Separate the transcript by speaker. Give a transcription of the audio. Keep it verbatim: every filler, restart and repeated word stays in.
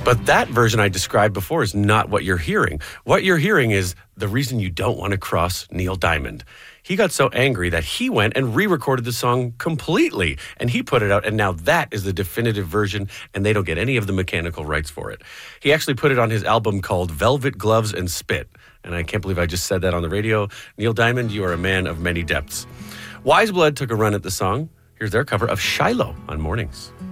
Speaker 1: But that version I described before is not what you're hearing. What you're hearing is the reason you don't want to cross Neil Diamond. He got so angry that he went and re-recorded the song completely, and he put it out, and now that is the definitive version, and they don't get any of the mechanical rights for it. He actually put it on his album called Velvet Gloves and Spit, and I can't believe I just said that on the radio. Neil Diamond, you are a man of many depths. Wise Blood took a run at the song. Here's their cover of Shiloh on Mornings.